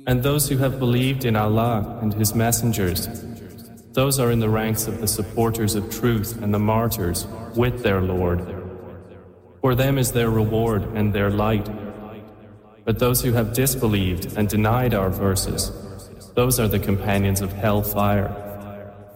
And those who have believed in Allah and His messengers, those are in the ranks of the supporters of truth and the martyrs with their Lord. For them is their reward and their light. But those who have disbelieved and denied our verses, those are the companions of hellfire.